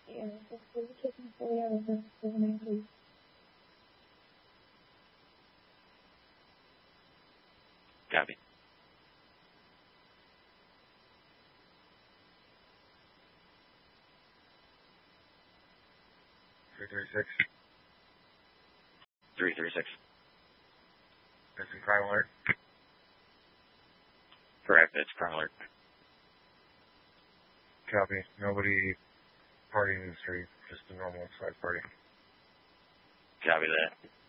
Yeah, just we're taking 40 hours of 7 please. Copy. Three three six. This is crime alert. Correct, it's crime alert. Copy. Nobody partying in the street. Just a normal size party. Copy that.